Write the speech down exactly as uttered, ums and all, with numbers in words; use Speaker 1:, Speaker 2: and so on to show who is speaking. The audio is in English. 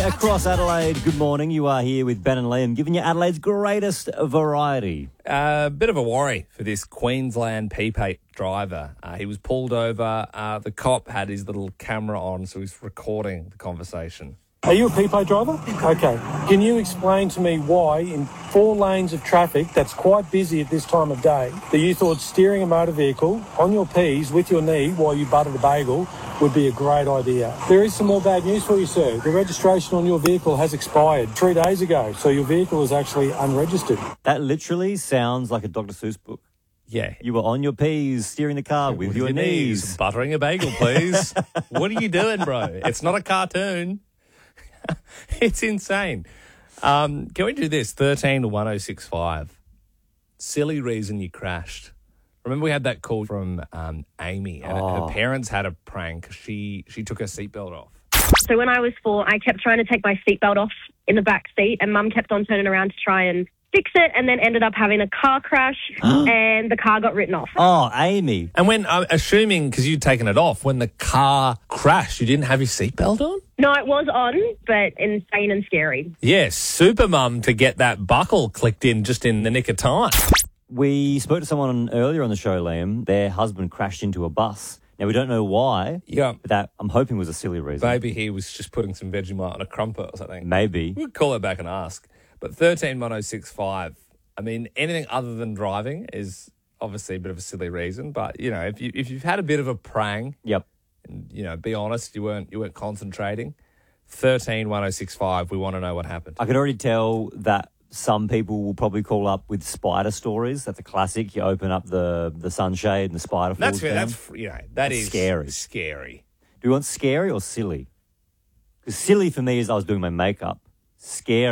Speaker 1: across Adelaide, good morning. You are here with Ben and Liam, giving you Adelaide's greatest variety.
Speaker 2: A uh, bit of a worry for this Queensland P-Pape driver. Uh, he was pulled over. Uh, the cop had his little camera on, so he's recording the conversation.
Speaker 3: Are you a P-Pape driver? Okay. Can you explain to me why in four lanes of traffic that's quite busy at this time of day that you thought steering a motor vehicle on your P's with your knee while you buttered a bagel would be a great idea? There is some more bad news for you, sir. The registration on your vehicle has expired three days ago, so your vehicle is actually unregistered.
Speaker 1: That literally sounds like a Doctor Seuss book.
Speaker 2: Yeah.
Speaker 1: You were on your P's, steering the car with,
Speaker 2: With
Speaker 1: your,
Speaker 2: your
Speaker 1: knees.
Speaker 2: knees. Buttering a bagel, please. What are you doing, bro? It's not a cartoon. It's insane. Um, can we do this? thirteen to one oh six five. Silly reason you crashed. Remember we had that call from um, Amy, and
Speaker 1: Oh.
Speaker 2: her parents had a prank. She she took her seatbelt off.
Speaker 4: So when I was four, I kept trying to take my seatbelt off in the back seat, and Mum kept on turning around to try and fix it, and then ended up having a car crash, and the car got written off.
Speaker 1: Oh, Amy.
Speaker 2: And when, I'm assuming, because you'd taken it off, when the car crashed, you didn't have your seatbelt on?
Speaker 4: No, it was on, but insane and scary.
Speaker 2: Yes, super mum to get that buckle clicked in just in the nick of time.
Speaker 1: We spoke to someone earlier on the show, Liam. Their husband crashed into a bus. Now, we don't know why,
Speaker 2: Yeah.
Speaker 1: but that I'm hoping was a silly reason.
Speaker 2: Maybe he was just putting some Vegemite on a crumpet or something.
Speaker 1: Maybe.
Speaker 2: We'll call it back and ask. But thirteen one oh six five, I mean, anything other than driving is obviously a bit of a silly reason. But, you know, if, you, if you've had a bit of a prang,
Speaker 1: Yep.
Speaker 2: and, you know, be honest, you weren't you weren't concentrating. thirteen one oh six five, we want to know what happened.
Speaker 1: I can already tell that some people will probably call up with spider stories. That's a classic. You open up the, the sunshade and the spider falls
Speaker 2: That's,
Speaker 1: down.
Speaker 2: that's you know, that
Speaker 1: That's
Speaker 2: is
Speaker 1: scary.
Speaker 2: Scary.
Speaker 1: Do you want scary or silly? Because silly for me is I was doing my makeup. Scary.